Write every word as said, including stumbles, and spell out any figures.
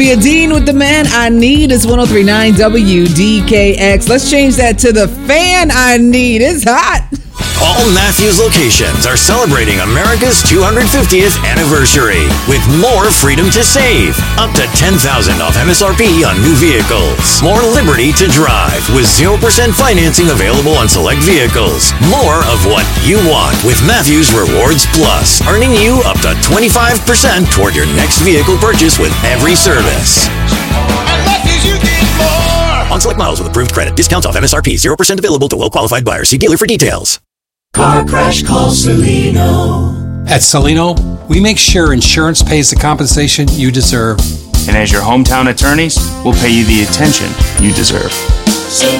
Dean with the man I need is one oh three point nine W D K X. Let's change that to the fan I need. It's hot. All Matthews locations are celebrating America's two hundred fiftieth anniversary with more freedom to save. Up to ten thousand dollars off M S R P on new vehicles. More liberty to drive with zero percent financing available on select vehicles. More of what you want with Matthews Rewards Plus, earning you up to twenty-five percent toward your next vehicle purchase with every service. At Matthews, you get more. On select models with approved credit. Discounts off M S R P. zero percent available to well-qualified buyers. See dealer for details. Car crash, call Celino. At Celino, we make sure insurance pays the compensation you deserve. And as your hometown attorneys, we'll pay you the attention you deserve.